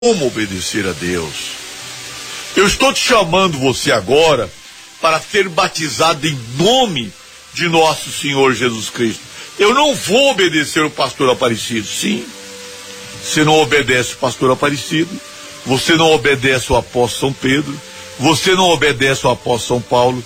como obedecer a Deus. Eu estou te chamando você agora para ser batizado em nome de nosso Senhor Jesus Cristo. Eu não vou obedecer o pastor Aparecido. Sim, você não obedece o pastor Aparecido, você não obedece o apóstolo São Pedro, você não obedece o apóstolo São Paulo,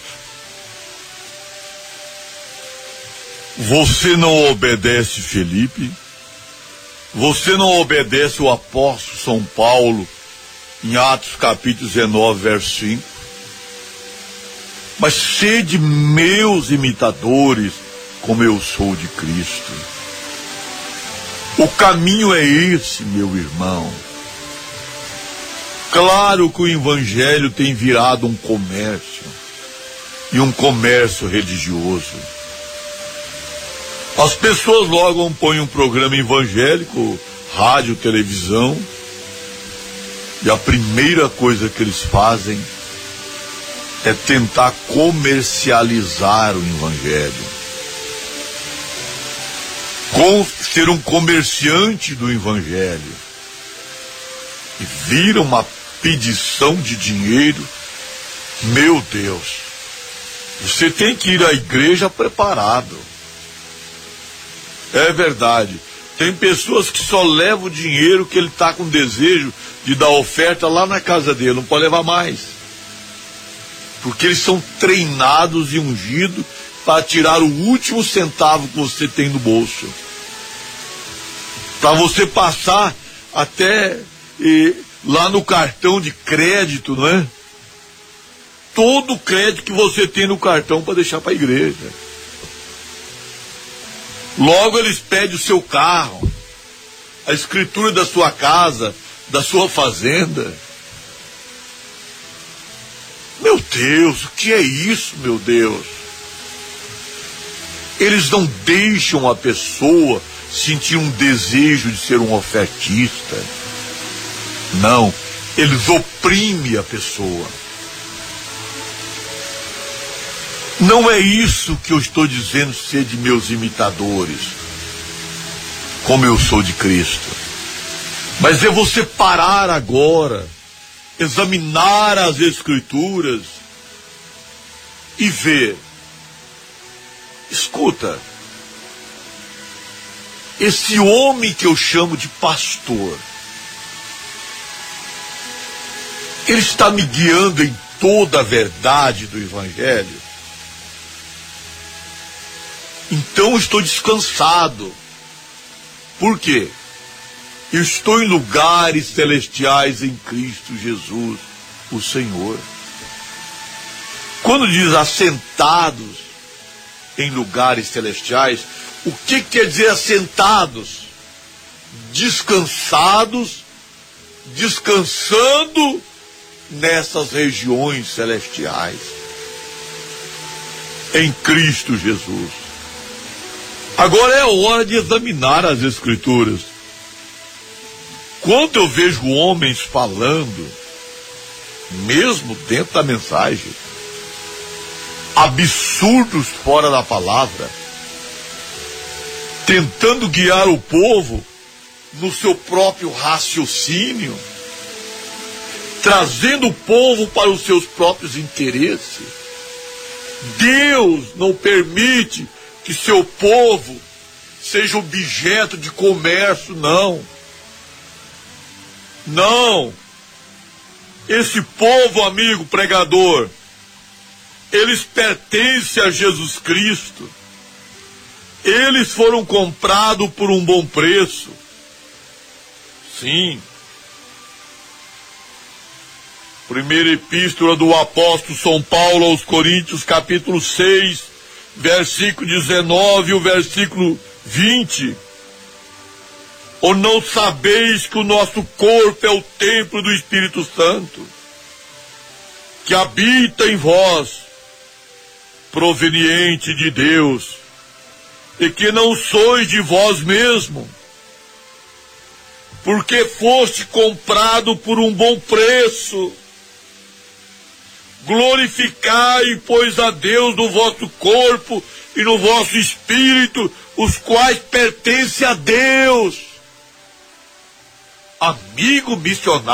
você não obedece Felipe, você não obedece o apóstolo São Paulo em Atos capítulo 19, verso 5. Mas sede meus imitadores, como eu sou de Cristo. O caminho é esse, meu irmão. Claro que o evangelho tem virado um comércio, e um comércio religioso. As pessoas logo põem um programa evangélico, rádio, televisão, e a primeira coisa que eles fazem é tentar comercializar o evangelho. Ser um comerciante do evangelho. E vira uma pedição de dinheiro. Meu Deus, você tem que ir à igreja preparado. É verdade. Tem pessoas que só levam o dinheiro que ele está com desejo de dar oferta lá na casa dele, não pode levar mais. Porque eles são treinados e ungidos para tirar o último centavo que você tem no bolso. Para você passar até lá no cartão de crédito, não é? Todo o crédito que você tem no cartão para deixar para a igreja. Logo eles pedem o seu carro, a escritura da sua casa, da sua fazenda. Meu Deus, o que é isso, meu Deus? Eles não deixam a pessoa sentir um desejo de ser um ofertista. Não, eles oprimem a pessoa. Não é isso que eu estou dizendo, ser de meus imitadores, como eu sou de Cristo. Mas é você parar agora, examinar as Escrituras e ver. Escuta, esse homem que eu chamo de pastor, ele está me guiando em toda a verdade do evangelho. Então eu estou descansado. Por quê? Eu estou em lugares celestiais em Cristo Jesus, o Senhor. Quando diz assentados em lugares celestiais, o que quer dizer assentados? Descansados, descansando nessas regiões celestiais, em Cristo Jesus. Agora é hora de examinar as Escrituras. Quando eu vejo homens falando, mesmo dentro da mensagem, absurdos fora da palavra, tentando guiar o povo no seu próprio raciocínio, trazendo o povo para os seus próprios interesses. Deus não permite que seu povo seja objeto de comércio, não. Não. Esse povo, amigo pregador, eles pertencem a Jesus Cristo. Eles foram comprados por um bom preço. Sim. Primeira epístola do apóstolo São Paulo aos Coríntios, capítulo 6, versículo 19 e o versículo 20. Ou não sabeis que o nosso corpo é o templo do Espírito Santo, que habita em vós, proveniente de Deus, e que não sois de vós mesmo, porque foste comprado por um bom preço. Glorificai, pois, a Deus no vosso corpo e no vosso espírito, os quais pertencem a Deus. amigo missionário.